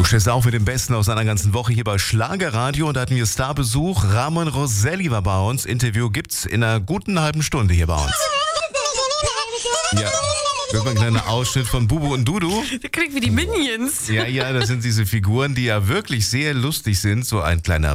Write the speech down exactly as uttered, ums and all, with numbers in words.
stehst auf mit dem Besten aus einer ganzen Woche hier bei Schlagerradio und da hatten wir Starbesuch. Ramon Roselli war bei uns. Interview gibt's in einer guten halben Stunde hier bei uns. Ja, das war ein kleiner Ausschnitt von Bubu und Dudu. Der klingt wie die Minions. Ja, ja, das sind diese Figuren, die ja wirklich sehr lustig sind. So ein kleiner